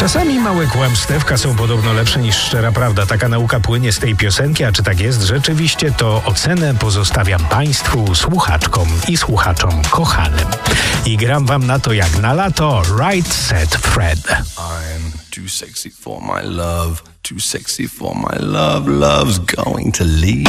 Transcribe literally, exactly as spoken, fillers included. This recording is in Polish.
Czasami małe kłamstewka są podobno lepsze niż szczera prawda. Taka nauka płynie z tej piosenki, a czy tak jest rzeczywiście, to ocenę pozostawiam państwu, słuchaczkom i słuchaczom kochanym. I gram wam na to jak na lato. Right Set Fred. I'm too sexy for my love, too sexy for my love, love's going to leave.